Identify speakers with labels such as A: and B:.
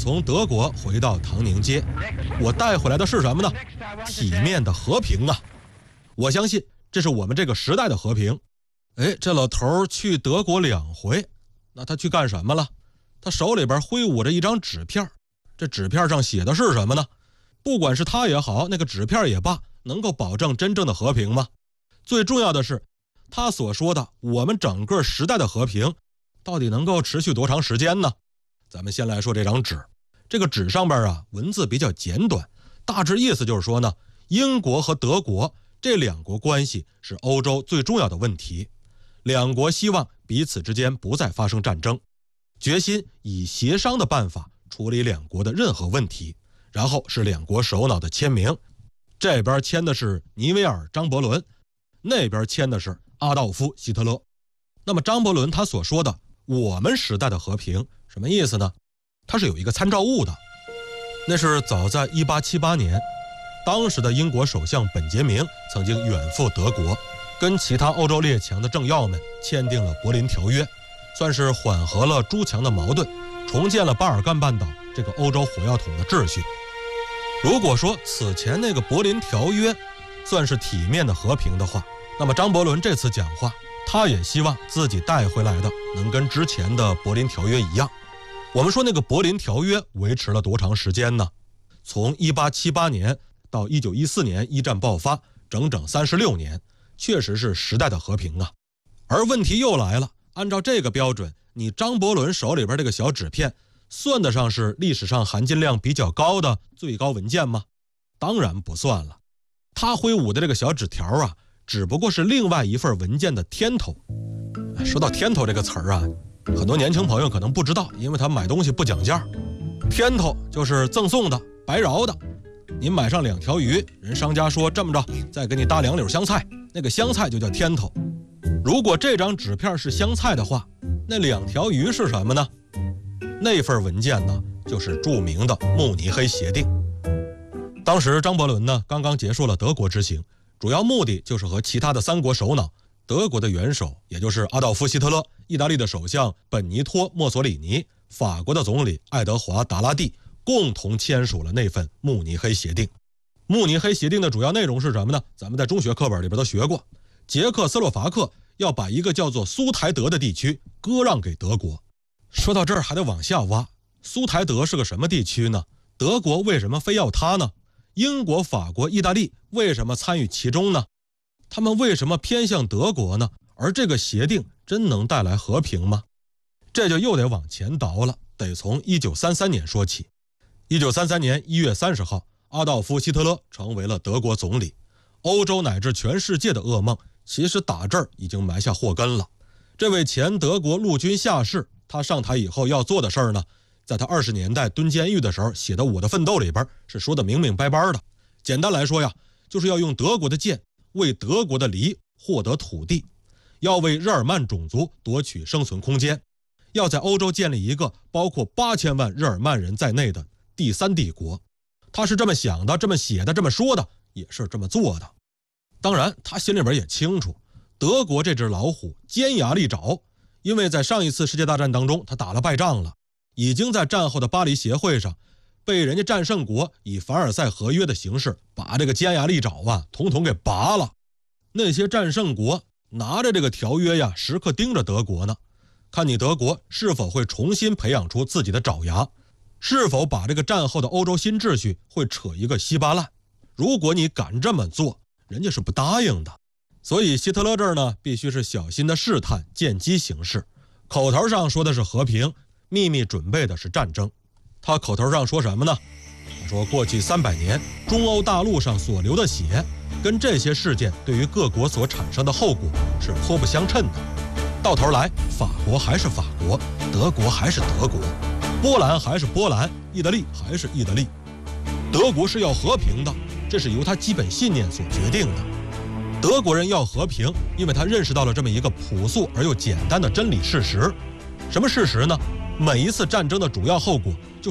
A: 从德国回到唐宁街，我带回来的是什么呢？体面的和平啊！我相信这是我们这个时代的和平。这老头去德国2回，那他去干什么了？他手里边挥舞着一张纸片，这纸片上写的是什么呢？不管是他也好，那个纸片也罢，能够保证真正的和平吗？最重要的是，他所说的我们整个时代的和平，到底能够持续多长时间呢？咱们先来说这张纸。这个纸上边啊，文字比较简短，大致意思就是说呢，英国和德国这2国关系是欧洲最重要的问题，2国希望彼此之间不再发生战争，决心以协商的办法处理2国的任何问题，然后是2国首脑的签名，这边签的是尼维尔·张伯伦，那边签的是阿道夫·希特勒。那么张伯伦他所说的我们时代的和平什么意思呢？他是有一个参照物的，那是早在1878年，当时的英国首相本杰明曾经远赴德国，跟其他欧洲列强的政要们签订了柏林条约，算是缓和了诸强的矛盾，重建了巴尔干半岛这个欧洲火药桶的秩序。如果说此前那个柏林条约算是体面的和平的话，那么张伯伦这次讲话，他也希望自己带回来的能跟之前的柏林条约一样。我们说那个柏林条约维持了多长时间呢？从1878年到1914年一战爆发，整整36年，确实是时代的和平啊。而问题又来了，按照这个标准，你张伯伦手里边这个小纸片算得上是历史上含金量比较高的最高文件吗？当然不算了。他挥舞的这个小纸条啊，只不过是另外一份文件的添头。说到添头这个词儿啊，很多年轻朋友可能不知道，因为他买东西不讲价。添头就是赠送的，白饶的。您买上2条鱼，人商家说这么着，再给你搭2绺香菜，那个香菜就叫添头。如果这张纸片是香菜的话，那2条鱼是什么呢？那份文件呢，就是著名的慕尼黑协定。当时张伯伦呢刚刚结束了德国之行，主要目的就是和其他的3国首脑，德国的元首也就是阿道夫·希特勒，意大利的首相本尼托·墨索里尼，法国的总理爱德华·达拉蒂共同签署了那份慕尼黑协定。慕尼黑协定的主要内容是什么呢？咱们在中学课本里边都学过，捷克斯洛伐克要把一个叫做苏台德的地区割让给德国。说到这儿还得往下挖，苏台德是个什么地区呢？德国为什么非要它呢？英国、法国、意大利为什么参与其中呢？他们为什么偏向德国呢？而这个协定真能带来和平吗？这就又得往前倒了，得从1933年说起。1933年1月30号，阿道夫·希特勒成为了德国总理。欧洲乃至全世界的噩梦，其实打这儿已经埋下祸根了。这位前德国陆军下士，他上台以后要做的事儿呢，在他20年代蹲监狱的时候写的《我的奋斗》里边是说的明明白白的。简单来说呀，就是要用德国的剑为德国的梨获得土地，要为日耳曼种族夺取生存空间，要在欧洲建立一个包括8000万日耳曼人在内的第3帝国。他是这么想的，这么写的，这么说的，也是这么做的。当然他心里边也清楚，德国这只老虎尖牙利爪，因为在上一次世界大战当中他打了败仗了，已经在战后的巴黎协会上被人家战胜国以凡尔赛合约的形式把这个尖牙利爪啊统统给拔了。那些战胜国拿着这个条约呀，时刻盯着德国呢，看你德国是否会重新培养出自己的爪牙，是否把这个战后的欧洲新秩序会扯一个稀巴烂。如果你敢这么做，人家是不答应的。所以希特勒这儿呢，必须是小心的试探，见机行事。口头上说的是和平，秘密准备的是战争。他口头上说什么呢？他说过去300年中欧大陆上所流的血，跟这些事件对于各国所产生的后果是颇不相称的。到头来，法国还是法国，德国还是德国，波兰还是波兰，意大利还是意大利。德国是要和平的，这是由他基本信念所决定的。德国人要和平，因为他认识到了这么一个朴素而又简单的真理事实。什么事实呢？每一次战争的主要后果